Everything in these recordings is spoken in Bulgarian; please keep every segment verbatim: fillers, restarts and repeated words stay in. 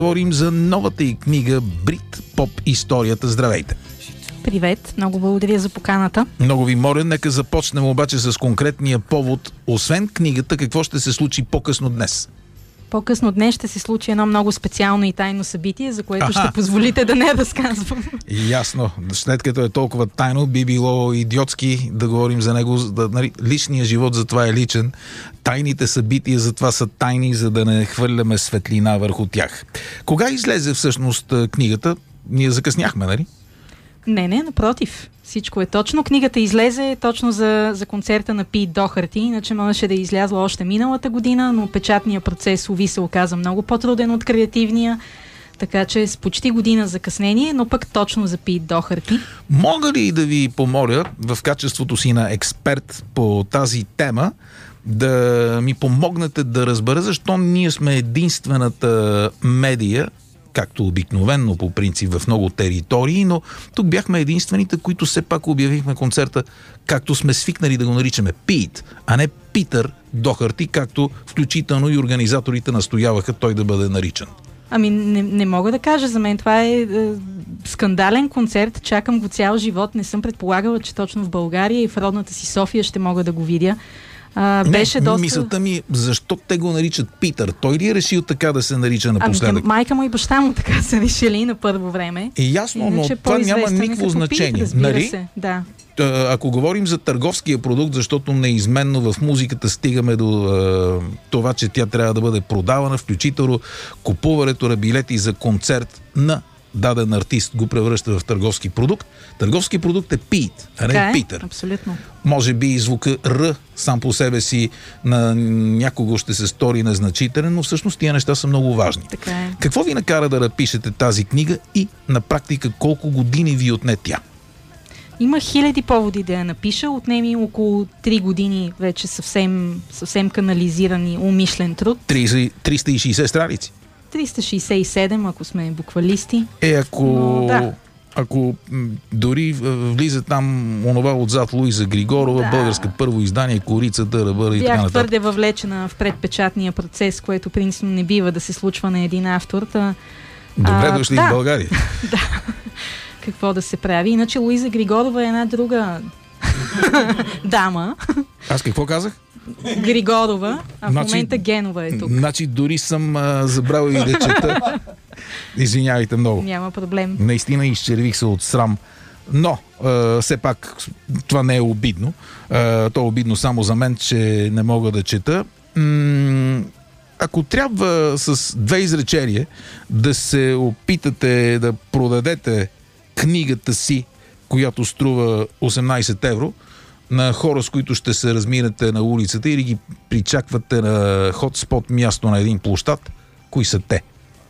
Говорим за новата й книга Брит Поп историята. Здравейте! Привет, много благодаря за поканата. Много ви моля, нека започнем обаче с конкретния повод. Освен книгата, какво ще се случи по-късно днес? По-късно днес ще се случи едно много специално и тайно събитие, за което Аха. ще позволите да не разказвам. Ясно. След като е толкова тайно, би било идиотски да говорим за него. Да, нали, личният живот за това е личен. Тайните събития за това са тайни, за да не хвърляме светлина върху тях. Кога излезе всъщност книгата? Ние закъсняхме, нали? Не, не, напротив. Всичко е точно. Книгата излезе точно за, за концерта на Пийт Дохарти, иначе можеше да е излязла още миналата година, но печатният процес, уви, се оказа много по-труден от креативния, така че с почти година закъснение, но пък точно за Пийт Дохарти. Мога ли да ви помоля, в качеството си на експерт по тази тема, да ми помогнете да разбера защо ние сме единствената медия, както обикновенно по принцип в много територии, но тук бяхме единствените, които все пак обявихме концерта, както сме свикнали да го наричаме Пийт, а не Питър Дохарти, както включително и организаторите настояваха той да бъде наричан. Ами не, не мога да кажа, за мен това е, е скандален концерт, чакам го цял живот, не съм предполагала, че точно в България и в родната си София ще мога да го видя. А, не, беше доста... мисълта ми, защо те го наричат Питър? Той ли е решил така да се нарича напоследък? Ами, майка му и баща му така са решили на първо време. И ясно, но това няма никакво значение. Пит, разбира нали? се, да. Ако говорим за търговския продукт, защото неизменно в музиката стигаме до е, това, че тя трябва да бъде продавана, включително купуването на билети за концерт на даден артист го превръща в търговски продукт. Търговски продукт е Пийт, а не е, Питър. Абсолютно. Може би и звука Р сам по себе си на някого ще се стори незначителен, но всъщност тия неща са много важни. Така е. Какво ви накара да напишете тази книга и на практика колко години ви отне тя? Има хиляди поводи да я напиша. Отнеми около три години вече съвсем, съвсем канализиран и умишлен труд. триста и шейсет страници? триста шейсет и седем, ако сме буквалисти. Е, ако... Но, да. Ако дори влиза там онова отзад Луиза Григорова, да. българска първо издание, Корица, Дъръбъра и Бях така нататък. твърде въвлечена в предпечатния процес, което принципно не бива да се случва на един автор. Та, Добре а, дошли да. в България. Да. Какво да се прави? Иначе Луиза Григорова е една друга дама. Аз какво казах? Григорова, а в значи, момента Генова е тук. Значи дори съм а, забрал и да чета. Извинявайте много. Няма проблем. Наистина изчервих се от срам. Но, а, все пак, това не е обидно. А, то е обидно само за мен, че не мога да чета. М- ако трябва с две изречения да се опитате да продадете книгата си, която струва осемнайсет евро, на хора, с които ще се разминете на улицата или ги причаквате на хотспот място на един площад, кои са те?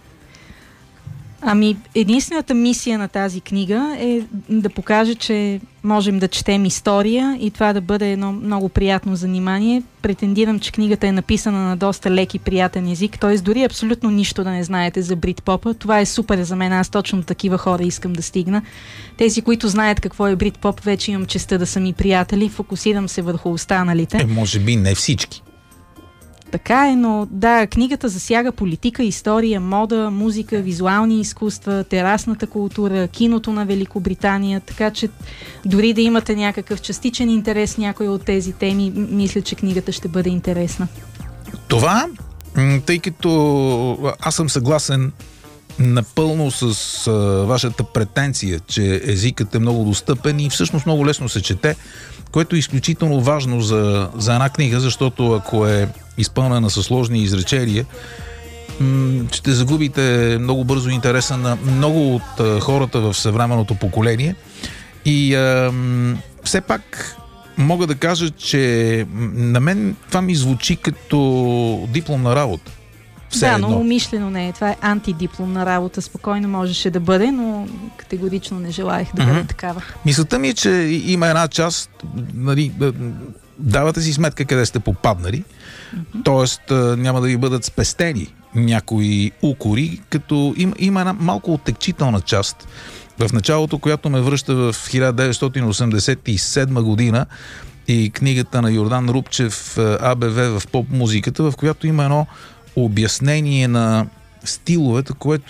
Ами, единствената мисия на тази книга е да покаже, че можем да четем история и това да бъде едно много приятно занимание. Претендирам, че книгата е написана на доста лек и приятен език, т.е. дори абсолютно нищо да не знаете за брит-попа. Това е супер за мен, аз точно такива хора искам да стигна. Тези, които знаят какво е брит-поп, вече имам честта да са ми приятели, фокусирам се върху останалите. Е, може би не всички. Така е, но да, книгата засяга политика, история, мода, музика, визуални изкуства, терасната култура, киното на Великобритания, така че дори да имате някакъв частичен интерес някой от тези теми, мисля, че книгата ще бъде интересна. Това, тъй като аз съм съгласен напълно с а, вашата претенция, че езикът е много достъпен и всъщност много лесно се чете, което е изключително важно за, за една книга, защото ако е изпълнена със сложни изречения, м- ще загубите много бързо интереса на много от а, хората в съвременното поколение. И а, м- все пак мога да кажа, че на мен това ми звучи като дипломна работа. Все да, едно. но умишлено не е. Това е антидипломна работа. Спокойно можеше да бъде, но категорично не желаях да бъде mm-hmm. такава. Мисълта ми е, че има една част, нали, давате си сметка къде сте попаднали, mm-hmm. т.е. няма да ви бъдат спестени някои укори, като им, има една малко оттекчителна част в началото, която ме връща в хиляда деветстотин осемдесет и седма година и книгата на Йордан Рупчев АБВ в поп-музиката, в която има едно обяснение на стиловете, което